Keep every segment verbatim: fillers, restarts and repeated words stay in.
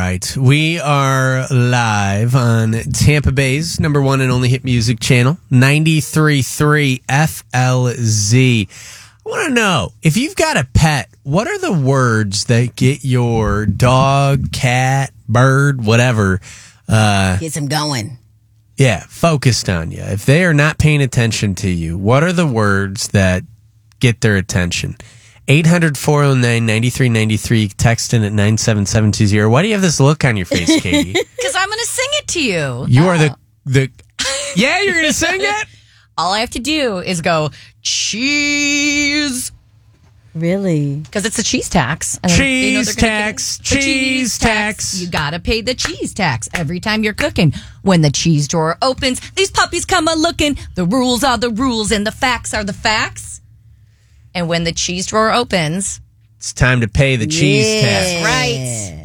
right. We are live on Tampa Bay's number one and only hit music channel, ninety-three point three F L Z. I want to know, if you've got a pet, what are the words that get your dog, cat, bird, whatever, uh, gets them going? Yeah, focused on you. If they are not paying attention to you, what are the words that get their attention? eight hundred, four oh nine, nine three nine three, text in at nine seven seven two zero. Why do you have this look on your face, Katie? Because I'm going to sing it to you. You oh. are the, the... Yeah, you're going to sing it? All I have to do is go, cheese. Really? Because it's a cheese tax. And cheese you know tax, cheese, cheese tax. tax. You got to pay the cheese tax every time you're cooking. When the cheese drawer opens, these puppies come a-looking. The rules are the rules and the facts are the facts. And when the cheese drawer opens, it's time to pay the cheese yeah. tax. Right.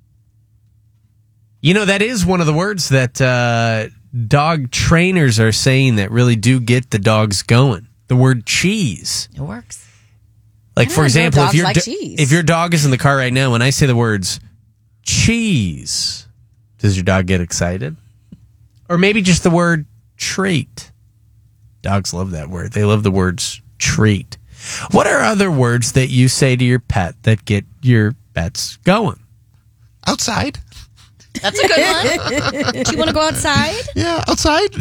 You know, that is one of the words that uh, dog trainers are saying that really do get the dogs going. The word cheese. It works. Like, for example, if, your like do- if your dog is in the car right now, when I say the words cheese, does your dog get excited? Or maybe just the word treat. Dogs love that word. They love the words treat. What are other words that you say to your pet that get your pets going? Outside. That's a good one. Do you want to go outside? Yeah, outside.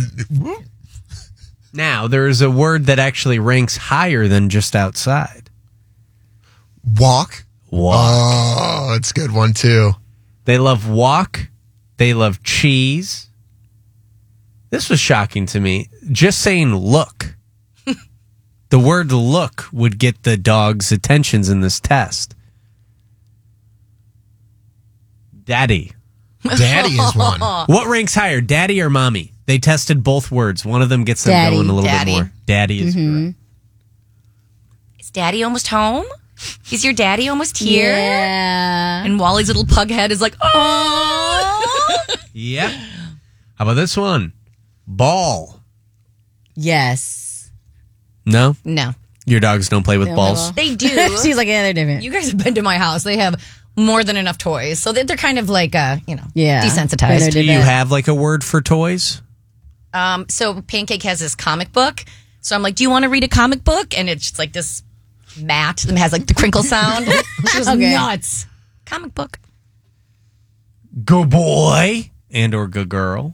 Now, there is a word that actually ranks higher than just outside. Walk. Walk. Oh, it's a good one, too. They love walk. They love cheese. This was shocking to me. Just saying look. The word look would get the dog's attentions in this test. Daddy. Daddy is one. What ranks higher, daddy or mommy? They tested both words. One of them gets them Daddy. going a little Daddy. bit more. Daddy is Mm-hmm. correct. Is Daddy almost home? Is your daddy almost here? Yeah. And Wally's little pug head is like, oh. Yep. How about this one? Ball. Yes. No? No. Your dogs don't play with Yeah, balls? well. They do. She's like, yeah, they're different. You guys have been to my house. They have more than enough toys. So they're they're kind of like, uh, you know, Yeah. desensitized. Better Do you have like a word for toys? Um, so Pancake has this comic book. So I'm like, do you want to read a comic book? And it's just like this mat that has like the crinkle sound. She was Okay. nuts. Comic book. Good boy and or good girl.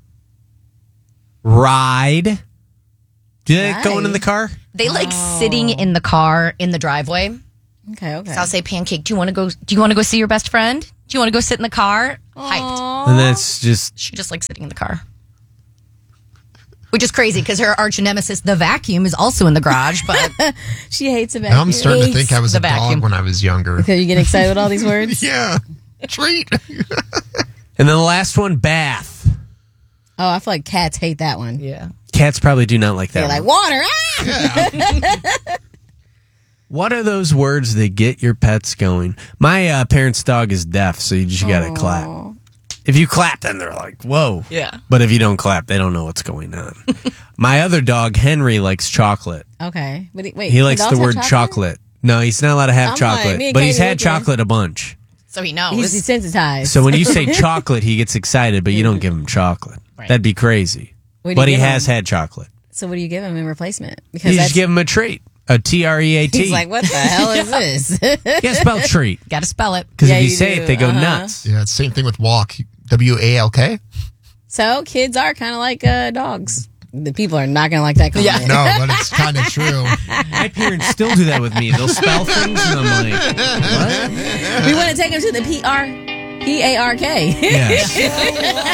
Ride. Do they like going in the car? They like sitting in the car in the driveway. Okay, okay. So I'll say, Pancake, do you want to go? Do you want to go see your best friend? Do you want to go sit in the car? Hyped. And that's just... She just likes sitting in the car. Which is crazy because her arch nemesis, the vacuum, is also in the garage. But She hates it. Now I'm starting to think I was the a vacuum. dog when I was younger. So you get excited with all these words? Yeah. Treat. And then the last one, bath. Oh, I feel like cats hate that one. yeah, Cats probably do not like that They're like, one. water, ah! What are those words that get your pets going? My uh, parents' dog is deaf, so you just got to clap. If you clap, then they're like, whoa. Yeah. But if you don't clap, they don't know what's going on. My other dog, Henry, likes chocolate. Okay. But he- wait, He your likes dogs the have word chocolate? No, he's not allowed to have I'm chocolate. like, me and but he's Katie had looking. chocolate a bunch. so he knows. He's desensitized. So when you say chocolate, he gets excited, but you don't give him chocolate. Right. That'd be crazy. What do you But he give has him? had chocolate. So what do you give him in replacement? Because You that's, just give him a treat. A T R E A T. he's like, what the hell is this? You gotta spell treat. Got to spell it. Because Yeah, if you, you say do. it, they go Uh-huh. nuts. Yeah, it's the same thing with walk. W A L K? So kids are kind of like uh, dogs. The people are not going to like that comment. Yeah. No, but it's kind of true. My parents still do that with me. They'll spell things, and I'm like, what? We want to take them to the P R P A R K. Yeah.